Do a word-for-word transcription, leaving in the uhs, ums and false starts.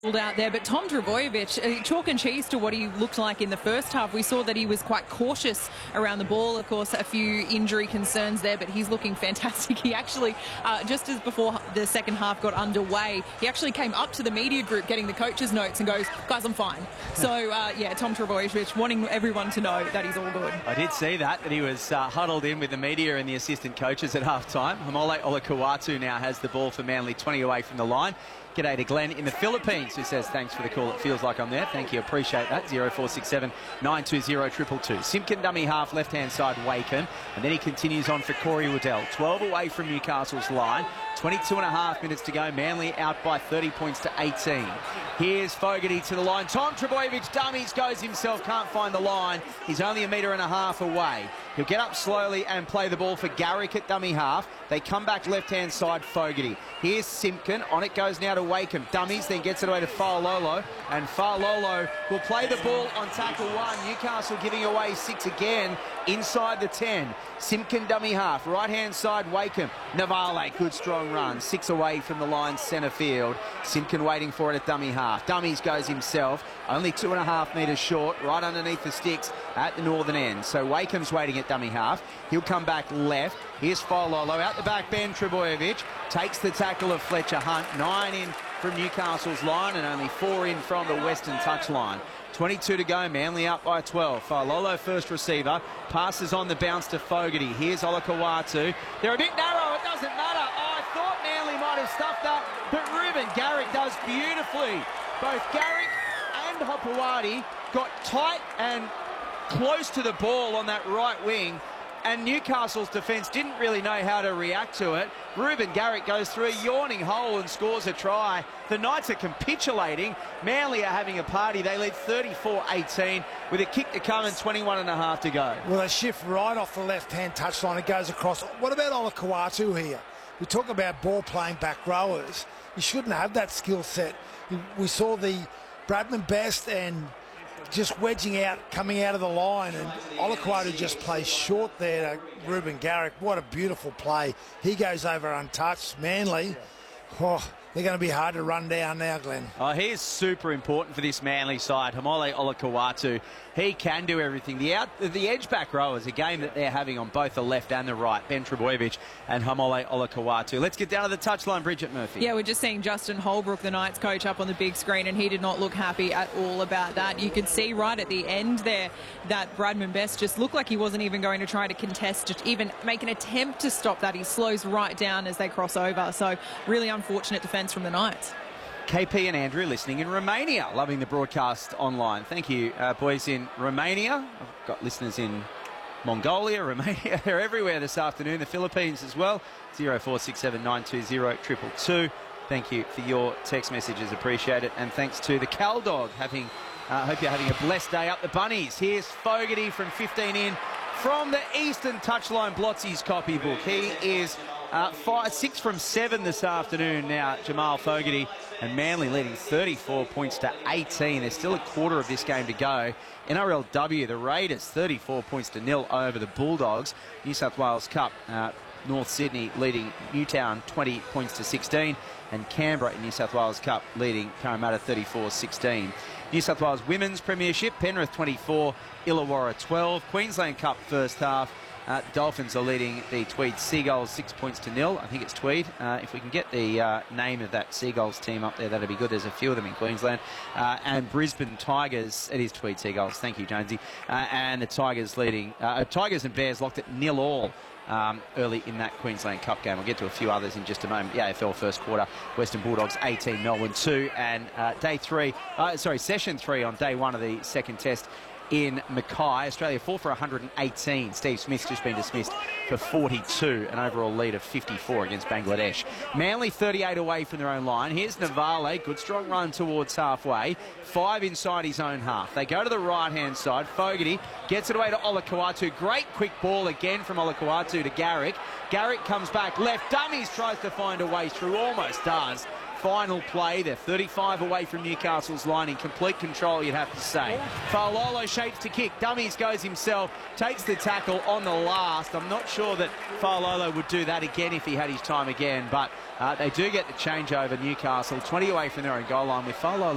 out there, but Tom Trbojevic, uh, chalk and cheese to what he looked like in the first half. We saw that he was quite cautious around the ball. Of course, a few injury concerns there, but he's looking fantastic. He actually, uh, just as before the second half got underway, he actually came up to the media group getting the coach's notes and goes, guys, I'm fine. So, uh, yeah, Tom Trbojevic wanting everyone to know that he's all good. I did see that, that he was uh, huddled in with the media and the assistant coaches at half-time. Haumole Olakau'atu now has the ball for Manly, twenty away from the line. G'day to Glenn in the Philippines, who says, thanks for the call. It feels like I'm there. Thank you. Appreciate that. zero four six seven nine two zero two two two. Simpkin dummy half, left-hand side, Wakeham. And then he continues on for Corey Waddell. twelve away from Newcastle's line. twenty-two and a half minutes to go. Manly out by thirty points to eighteen. Here's Fogarty to the line. Tom Trbojevic dummies, goes himself, can't find the line. He's only a metre and a half away. He'll get up slowly and play the ball for Garrick at dummy half. They come back left-hand side, Fogarty. Here's Simpkin. On it goes now to Wakeham. Dummies, then gets it away to Fa'alolo. And Fa'alolo will play the ball on tackle one. Newcastle giving away six again inside the ten. Simpkin dummy half. Right-hand side, Wakeham. Navale, good strong run. Six away from the line, centre field. Simpkin waiting for it at dummy half. Dummies goes himself. Only two and a half metres short, right underneath the sticks at the northern end. So Wakeham's waiting at dummy half. He'll come back left. Here's Fa'alolo out the back. Ben Trbojevic takes the tackle of Fletcher Hunt. Nine in from Newcastle's line and only four in from the Western touchline. twenty-two to go, Manly up by twelve. Fa'alolo first receiver, passes on the bounce to Fogarty. Here's Olakau'atu. They're a bit narrow, it doesn't matter. Oh, I thought Manly might have stuffed that, but Reuben Garrick does beautifully. Both Garrick and Hopoate got tight and close to the ball on that right wing, and Newcastle's defence didn't really know how to react to it. Reuben Garrick goes through a yawning hole and scores a try. The Knights are capitulating. Manly are having a party. They lead thirty-four eighteen with a kick to come and twenty-one and a half to go. Well, they shift right off the left-hand touchline. It goes across. What about Olakau'atu here? We talk about ball-playing back rowers. You shouldn't have that skill set. We saw the Bradman Best and just wedging out, coming out of the line, and Olakau'atu just plays short there to Reuben Garrick. What a beautiful play. He goes over untouched. Manly, oh, they're going to be hard to run down now, Glenn. Oh, he is super important for this Manly side. Haumole Olakau'atu, he can do everything. The out, the edge back row is a game that they're having on both the left and the right. Ben Trbojevic and Haumole Olakau'atu. Let's get down to the touchline, Bridget Murphy. Yeah, we're just seeing Justin Holbrook, the Knights coach, up on the big screen, and he did not look happy at all about that. You could see right at the end there that Bradman Best just looked like he wasn't even going to try to contest, to even make an attempt to stop that. He slows right down as they cross over. So really unfortunate defence from the Knights. K P and Andrew listening in Romania, loving the broadcast online. Thank you, uh, boys in Romania. I've got listeners in Mongolia, Romania. They're everywhere this afternoon. The Philippines as well. zero four six seven nine two zero two two two. Thank you for your text messages. Appreciate it. And thanks to the Cal Dog. Having, uh, hope you're having a blessed day up the bunnies. Here's Fogarty from fifteen in from the Eastern Touchline Blotzi's copybook. He is Uh, five, six from seven this afternoon now, Jamal Fogarty, and Manly leading thirty-four points to eighteen. There's still a quarter of this game to go. N R L W, the Raiders, thirty-four points to nil over the Bulldogs. New South Wales Cup, uh, North Sydney leading Newtown twenty points to sixteen, and Canberra in New South Wales Cup leading Parramatta thirty-four sixteen. New South Wales Women's Premiership, Penrith twenty-four, Illawarra twelve. Queensland Cup first half. Uh, Dolphins are leading the Tweed Seagulls six points to nil. I think it's Tweed. Uh, if we can get the uh, name of that Seagulls team up there, that'd be good. There's a few of them in Queensland. Uh, and Brisbane Tigers, it is Tweed Seagulls. Thank you, Jonesy. Uh, and the Tigers leading, uh, Tigers and Bears locked at nil all um, early in that Queensland Cup game. We'll get to a few others in just a moment. The A F L first quarter, Western Bulldogs eighteen, Melbourne two. And uh, day three, uh, sorry, session three on day one of the second test in Mackay. Australia four for one hundred eighteen. Steve Smith's just been dismissed for forty-two, an overall lead of fifty-four against Bangladesh. Manly thirty-eight away from their own line. Here's Navale, good strong run towards halfway. Five inside his own half. They go to the right-hand side. Fogarty gets it away to Olakau'atu. Great quick ball again from Olakau'atu to Garrick. Garrick comes back left. Dummies tries to find a way through, almost does. Final play. They're thirty-five away from Newcastle's line, in complete control, you'd have to say. Fa'alolo shapes to kick. Dummies goes himself, takes the tackle on the last. I'm not sure that Fa'alolo would do that again if he had his time again, but uh, they do get the changeover, Newcastle. twenty away from their own goal line with Fa'alolo